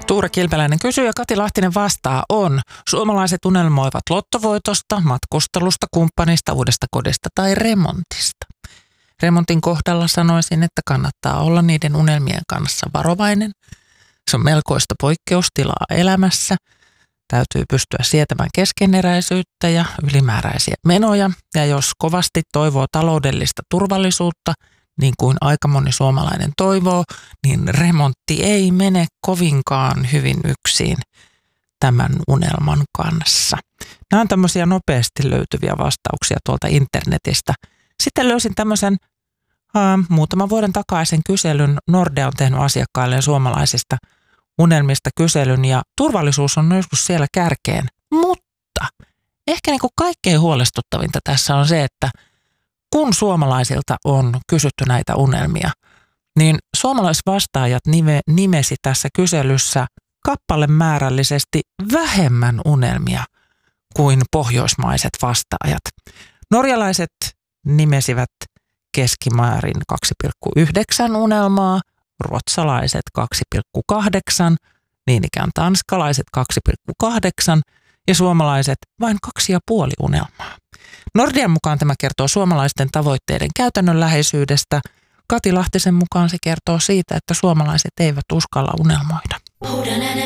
Tuure Kilpeläinen kysyy ja Kati Lahtinen vastaa on. Suomalaiset unelmoivat lottovoitosta, matkustelusta, kumppanista, uudesta kodista tai remontista. Remontin kohdalla sanoisin, että kannattaa olla niiden unelmien kanssa varovainen. Se on melkoista poikkeustilaa elämässä. Täytyy pystyä sietämään keskeneräisyyttä ja ylimääräisiä menoja. Ja jos kovasti toivoo taloudellista turvallisuutta, niin kuin aika moni suomalainen toivoo, niin remontti ei mene kovinkaan hyvin yksin tämän unelman kanssa. Nämä on tämmöisiä nopeasti löytyviä vastauksia tuolta internetistä. Sitten löysin tämmöisen muutaman vuoden takaisen kyselyn. Nordea on tehnyt asiakkailleen suomalaisista unelmista kyselyn ja turvallisuus on joskus siellä kärkeen. Mutta ehkä niin kuin kaikkein huolestuttavinta tässä on se, että kun suomalaisilta on kysytty näitä unelmia, niin suomalaisvastaajat nimesi tässä kyselyssä kappalemäärällisesti vähemmän unelmia kuin pohjoismaiset vastaajat. Norjalaiset nimesivät keskimäärin 2,9 unelmaa, ruotsalaiset 2,8, niin ikään tanskalaiset 2,8 ja suomalaiset vain 2,5 unelmaa. Nordean mukaan tämä kertoo suomalaisten tavoitteiden käytännönläheisyydestä. Kati Lahtisen mukaan se kertoo siitä, että suomalaiset eivät uskalla unelmoida.